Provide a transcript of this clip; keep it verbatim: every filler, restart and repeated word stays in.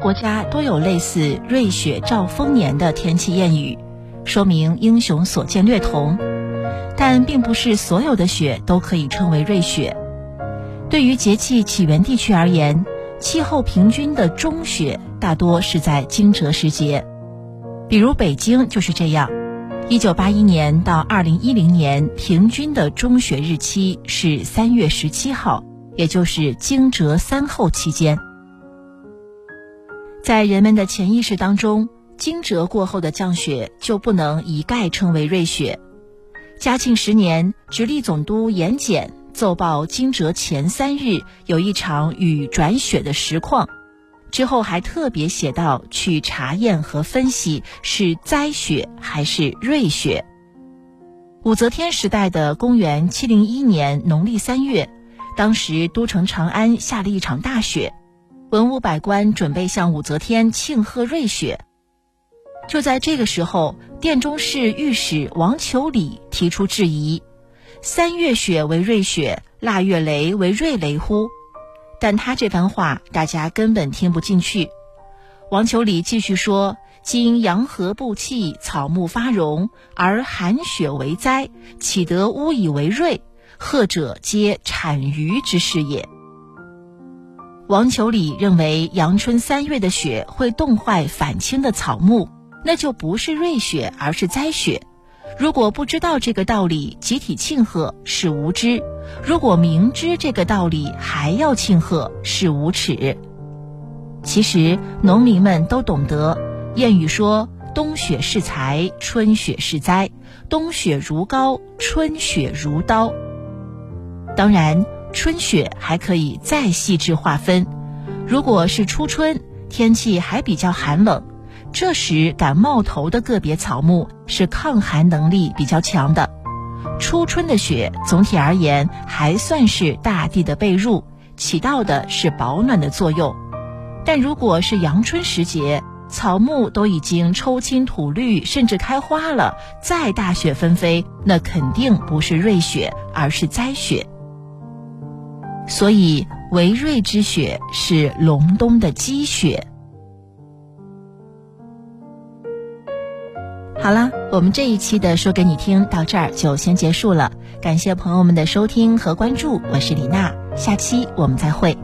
国家都有类似瑞雪兆丰年的天气谚语，说明英雄所见略同，但并不是所有的雪都可以称为瑞雪。对于节气起源地区而言，气候平均的中雪大多是在惊蛰时节，比如北京就是这样，一九八一年到二零一零年平均的中雪日期是三月十七号，也就是惊蛰三后期间。在人们的潜意识当中，惊蛰过后的降雪就不能一概称为瑞雪。嘉庆十年，直隶总督严简奏报惊蛰前三日有一场雨转雪的实况，之后还特别写到去查验和分析是灾雪还是瑞雪。武则天时代的公元七零一年农历三月，当时都城长安下了一场大雪，文武百官准备向武则天庆贺瑞雪。就在这个时候，殿中侍御史王求礼提出质疑，三月雪为瑞雪，腊月雷为瑞雷乎？但他这番话大家根本听不进去。王求礼继续说，今阳和不气，草木发荣，而寒雪为灾，岂得巫以为瑞？贺者皆产鱼之事也。王求礼认为阳春三月的雪会冻坏返青的草木，那就不是瑞雪而是灾雪。如果不知道这个道理，集体庆贺是无知；如果明知这个道理还要庆贺，是无耻。其实农民们都懂得，谚语说冬雪是财，春雪是灾，冬雪如膏，春雪如刀。当然春雪还可以再细致划分，如果是初春，天气还比较寒冷，这时敢冒头的个别草木是抗寒能力比较强的。初春的雪总体而言还算是大地的被褥，起到的是保暖的作用。但如果是阳春时节，草木都已经抽青吐绿，甚至开花了，再大雪纷飞，那肯定不是瑞雪，而是灾雪。所以为瑞之雪是隆冬的积雪。好了，我们这一期的说给你听到这儿就先结束了，感谢朋友们的收听和关注，我是李娜，下期我们再会。